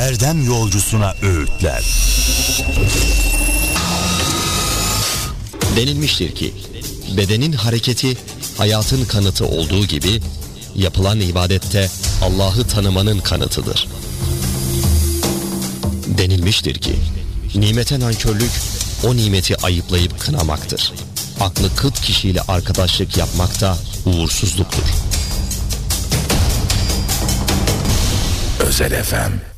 erdem yolcusuna öğütler. Denilmiştir ki bedenin hareketi hayatın kanıtı olduğu gibi yapılan ibadette Allah'ı tanımanın kanıtıdır. Denilmiştir ki nimete nankörlük o nimeti ayıplayıp kınamaktır. Aklı kıt kişiyle arkadaşlık yapmak da uğursuzluktur. Özel FM